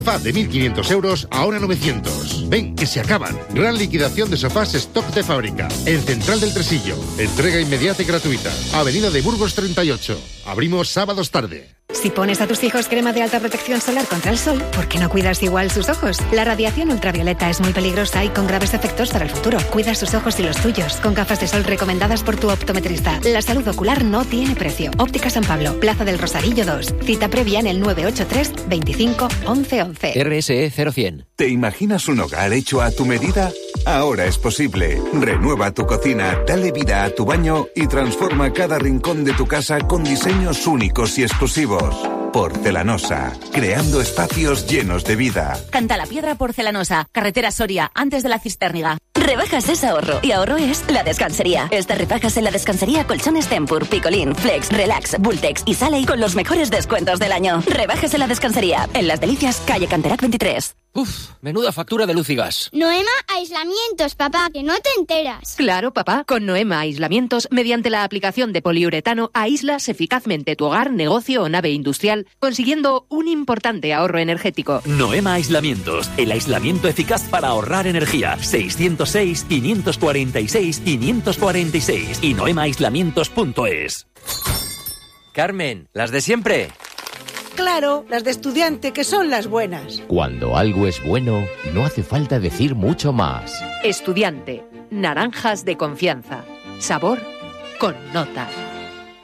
Sofá de 1.500 euros, ahora 900. Ven, que se acaban. Gran liquidación de sofás stock de fábrica. En Central del Tresillo. Entrega inmediata y gratuita. Avenida de Burgos 38. Abrimos sábados tarde. Si pones a tus hijos crema de alta protección solar contra el sol, ¿por qué no cuidas igual sus ojos? La radiación ultravioleta es muy peligrosa y con graves efectos para el futuro. Cuida sus ojos y los tuyos con gafas de sol recomendadas por tu optometrista. La salud ocular no tiene precio. Óptica San Pablo, Plaza del Rosarillo 2. Cita previa en el 983 25 11 11. RSE 0100. ¿Te imaginas un hogar hecho a tu medida? Ahora es posible. Renueva tu cocina, dale vida a tu baño y transforma cada rincón de tu casa con diseños únicos y exclusivos. Porcelanosa, creando espacios llenos de vida. Cantalapiedra Porcelanosa, carretera Soria, antes de la Cistérniga. Rebajas es ahorro, y ahorro es La Descansería. Estas rebajas en La Descansería, colchones Tempur, Picolín, Flex, Relax, Bultex y Sale con los mejores descuentos del año. Rebajas en La Descansería, en Las Delicias, calle Canterac 23. Uf, menuda factura de luz y gas. Noema Aislamientos, papá, que no te enteras. Claro, papá, con Noema Aislamientos, mediante la aplicación de poliuretano, aíslas eficazmente tu hogar, negocio o nave industrial, consiguiendo un importante ahorro energético. Noema Aislamientos, el aislamiento eficaz para ahorrar energía. 606-546-546 y noemaaislamientos.es. Carmen, las de siempre. Claro, las de estudiante, que son las buenas. Cuando algo es bueno, no hace falta decir mucho más. Estudiante, naranjas de confianza. Sabor con nota.